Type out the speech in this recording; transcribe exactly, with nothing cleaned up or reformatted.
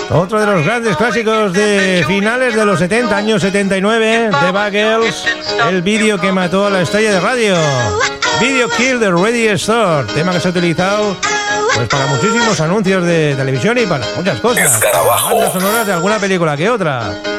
Otro de los grandes clásicos de finales de los setenta, años setenta y nueve, The Buggles, el vídeo que mató a la estrella de radio. Video Kill the Radio Store, tema que se ha utilizado pues para muchísimos anuncios de televisión y para muchas cosas. Bandas sonoras de alguna película que otra.